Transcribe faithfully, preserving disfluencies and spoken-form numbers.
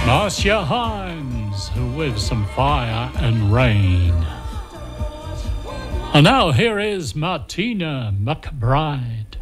Marcia Hines with some Fire and Rain. And now here is Martina McBride.